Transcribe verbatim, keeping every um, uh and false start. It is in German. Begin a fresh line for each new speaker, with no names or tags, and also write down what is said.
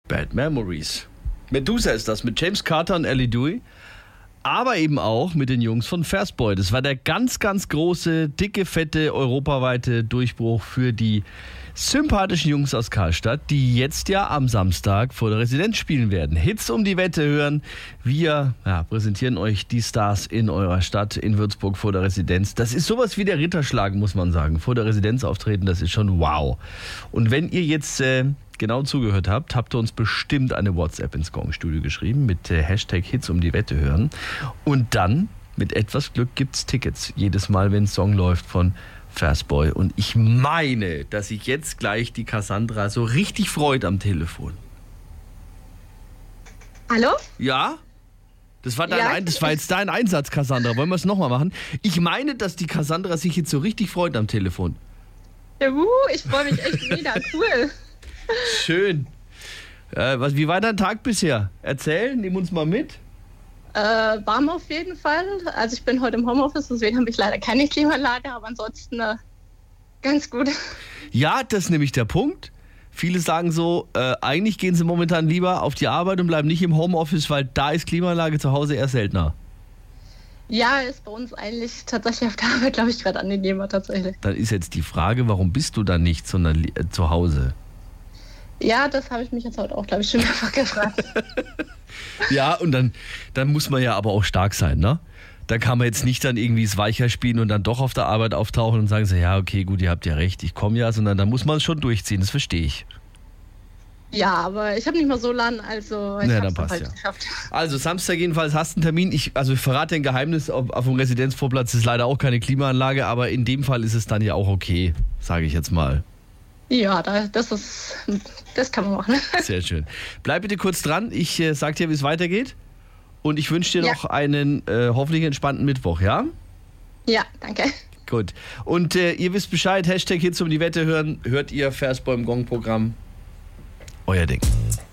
Bad Memories. Medusa ist das mit James Carter und Ellie Dewey. Aber eben auch mit den Jungs von Fastboy. Das war der ganz, ganz große, dicke, fette, europaweite Durchbruch für die sympathischen Jungs aus Karlstadt, die jetzt ja am Samstag vor der Residenz spielen werden. Hits um die Wette hören. Wir ja, präsentieren euch die Stars in eurer Stadt, in Würzburg vor der Residenz. Das ist sowas wie der Ritterschlag, muss man sagen. Vor der Residenz auftreten, das ist schon wow. Und wenn ihr jetzt äh, genau zugehört habt, habt ihr uns bestimmt eine WhatsApp ins Gong-Studio geschrieben mit äh, Hashtag Hits um die Wette hören. Und dann, mit etwas Glück, gibt's Tickets. Jedes Mal, wenn ein Song läuft von Fastboy. Und ich meine, dass sich jetzt gleich die Cassandra so richtig freut am Telefon.
Hallo?
Ja? Das war, dein
Ja,
Ein- das war jetzt dein Einsatz, Cassandra. Wollen wir es nochmal machen? Ich meine, dass die Cassandra sich jetzt so richtig freut am Telefon.
Ja, uh, ich freue mich echt mega, cool.
Schön. Äh, was, wie war dein Tag bisher? Erzähl, nimm uns mal mit.
Äh, warm auf jeden Fall. Also ich bin heute im Homeoffice, deswegen habe ich leider keine Klimaanlage, aber ansonsten äh, ganz gut.
Ja, das ist nämlich der Punkt. Viele sagen so, äh, eigentlich gehen sie momentan lieber auf die Arbeit und bleiben nicht im Homeoffice, weil da ist Klimaanlage zu Hause eher seltener.
Ja, ist bei uns eigentlich tatsächlich auf der Arbeit, glaube ich, gerade angenehmer tatsächlich.
Dann ist jetzt die Frage, warum bist du dann nicht sondern li- äh, zu Hause?
Ja, das habe ich mich jetzt heute auch, glaube ich, schon mehrfach gefragt.
Ja, und dann, dann muss man ja aber auch stark sein, ne? Da kann man jetzt nicht dann irgendwie das Weicher spielen und dann doch auf der Arbeit auftauchen und sagen so, ja, okay, gut, ihr habt ja recht, ich komme ja, sondern da muss man es schon durchziehen, das verstehe ich.
Ja, aber ich habe nicht mal so lang, also ich
Ja,
habe
dann
es
passt
halt
ja.
geschafft.
Also Samstag jedenfalls hast du einen Termin. Ich, also ich verrate ein Geheimnis, auf, auf dem Residenzvorplatz ist leider auch keine Klimaanlage, aber in dem Fall ist es dann ja auch okay, sage ich jetzt mal.
Ja, da, das ist, das kann man machen.
Sehr schön. Bleib bitte kurz dran, ich äh, sag dir, wie es weitergeht und ich wünsche dir
Ja.
noch einen äh, hoffentlich entspannten Mittwoch, ja?
Ja, danke.
Gut. Und äh, ihr wisst Bescheid, Hashtag Hits um die Wette hören, hört ihr Fastboy im Gong-Programm. Euer Ding.